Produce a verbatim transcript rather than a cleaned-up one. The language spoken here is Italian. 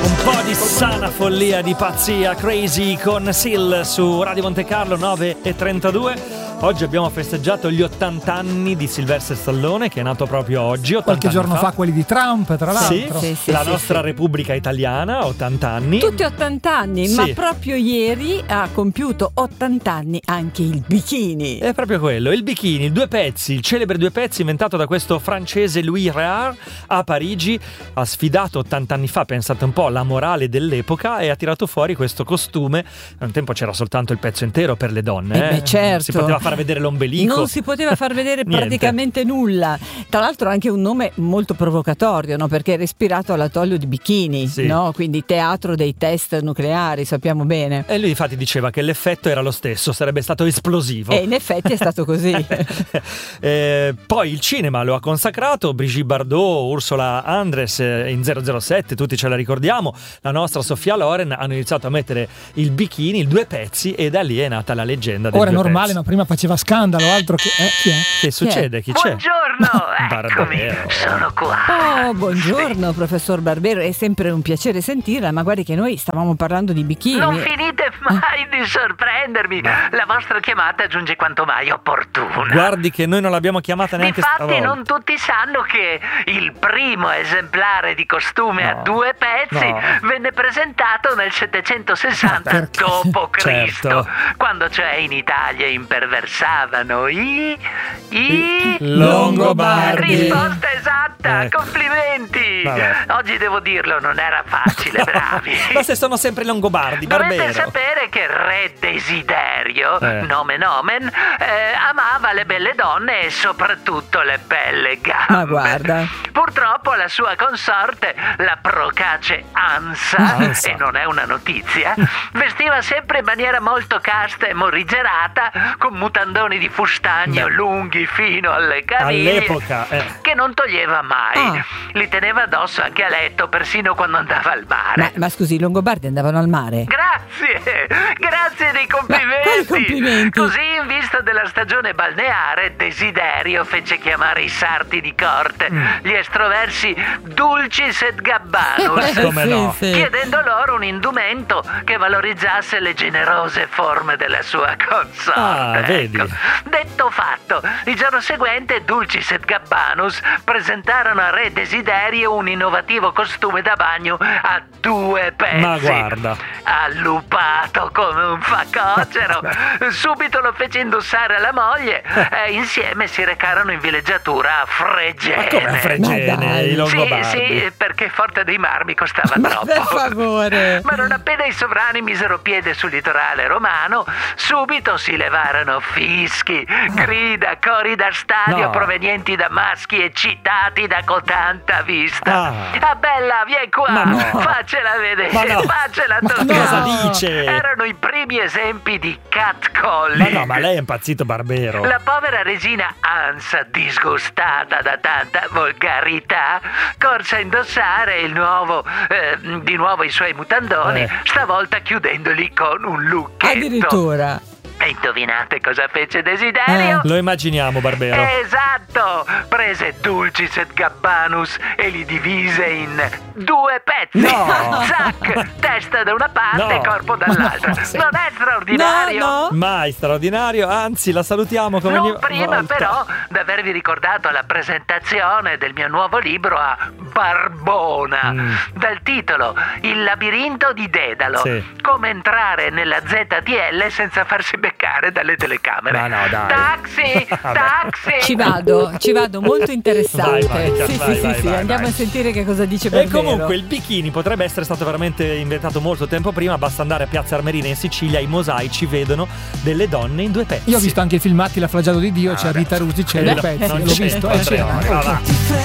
Un po' di sana follia, di pazzia, crazy con Seal su Radio Monte Carlo nove e trentadue. Oggi abbiamo festeggiato gli ottanta anni di Sylvester Stallone, che è nato proprio oggi, qualche giorno fa. fa quelli di Trump, tra l'altro. Sì, sì, sì, la sì, nostra sì. Repubblica Italiana, ottanta anni. Tutti ottanta anni, sì. Ma proprio ieri ha compiuto ottanta anni anche il bikini. È proprio quello, il bikini, il due pezzi, il celebre due pezzi inventato da questo francese Louis Réard a Parigi. Ha sfidato ottanta anni fa, pensate un po', la morale dell'epoca e ha tirato fuori questo costume. Un tempo c'era soltanto il pezzo intero per le donne. Eh, eh? beh, certo. Si poteva fare vedere l'ombelico. Non si poteva far vedere praticamente nulla. Tra l'altro anche un nome molto provocatorio, no? Perché è ispirato all'atollo di Bikini, sì. No? Quindi teatro dei test nucleari, sappiamo bene. E lui infatti diceva che l'effetto era lo stesso, sarebbe stato esplosivo. E in effetti è stato così. eh, poi il cinema lo ha consacrato, Brigitte Bardot, Ursula Andress in zero zero sette, tutti ce la ricordiamo, la nostra Sofia Loren hanno iniziato a mettere il bikini, il due pezzi, e da lì è nata la leggenda del Ora è due normale, pezzi. Ma prima faceva scandalo, altro che eh, chi è? Che succede? Chi c'è? Buongiorno, eccomi, sono qua. Oh, buongiorno sì. Professor Barbero, è sempre un piacere sentirla, ma guardi che noi stavamo parlando di bikini. Non finite mai di sorprendermi, la vostra chiamata giunge quanto mai opportuna. Guardi che noi non l'abbiamo chiamata neanche stavolta. stavolta. Infatti non tutti sanno che il primo esemplare di costume no. a due pezzi no. venne presentato nel settecentosessanta dopo Cristo, certo. Quando cioè in Italia imperversavano i... i... Longobardi. Risposta esatta, eh. complimenti. Vabbè. Oggi devo dirlo, non era facile, bravi. Ma se sono sempre Longobardi, Dovete Barbero. sapere che Re Desiderio, eh. nomen omen, eh, amava le belle donne e soprattutto le belle gambe. Ma guarda. Purtroppo la sua consorte, la procace Ansa, Ansa. e non è una notizia, vestiva sempre in maniera molto casta e morigerata, con mutandoni di fustagno Beh. lunghi fino alle caviglie, all'epoca eh. che non toglieva mai. Ah. Li teneva addosso anche a letto, persino quando andava al mare. Ma, ma scusi, i Longobardi andavano al mare? Grazie, grazie dei complimenti. Ma quali complimenti? Così, in vista della stagione balneare, Desiderio fece chiamare i sarti di corte, mm. gli estroversi Dulcis et Gabbanus, come no? Sì, sì. chiedendo loro un indumento che valorizzasse le generose forme della sua consorte. Ah, ecco. vedi. Detto fatto, il giorno seguente Dulcis et Gabbanus presentarono a Re Desiderio un innovativo costume da bagno a due pezzi. Ma guarda, allupato come un facocero, subito lo fece indossare alla moglie e insieme si recarono in villeggiatura a Fregene. Ma come a Fregene? I Longobardi? Sì, sì, perché Forte dei Marmi costava ma troppo. Per favore. Ma non appena i sovrani misero piede sul litorale romano, subito si levarono fischi, grida, cori da stadio, no. provenienti da maschi eccitati da cotanta vista. Ah, ah bella, vieni qua, no. faccela vedere, no. faccela ma toccare. Cosa dice? Erano i primi esempi di catcalling. Ma no, ma lei è impazzito, Barbero. La povera regina Ansa, disgustata da tanta volgarità, corse a indossare il nuovo, eh, di nuovo i suoi mutandoni, eh. stavolta chiudendoli con un lucchetto. Addirittura. E indovinate cosa fece Desiderio? Eh, lo immaginiamo, Barbero. Esatto! Prese Dulcis et Gabbanus e li divise in due pezzi. No! Zac! Testa da una parte e no. corpo dall'altra. No, sì. Non è straordinario? No, no. Mai straordinario, anzi la salutiamo come non ogni prima volta. però d'avervi ricordato la presentazione del mio nuovo libro a Barbona, mm. dal titolo Il labirinto di Dedalo, sì. come entrare nella Z T L senza farsi beccare dalle telecamere. Ma no, dai. Taxi, taxi. Ci vado, ci vado, molto interessante. Vai, vai, sì, vai, sì, vai, sì, vai, sì. Andiamo vai. a sentire che cosa dice Barbero. E comunque il bikini potrebbe essere stato veramente inventato molto tempo prima, basta andare a Piazza Armerina in Sicilia, i mosaici vedono delle donne in due pezzi. Io ho visto anche i filmati La Flagelo di Dio, ah, c'è Rita Rusi, c'è eh, due no, pezzi, non l'ho c'è, visto, non eh, c'è, c'era. no, va, va.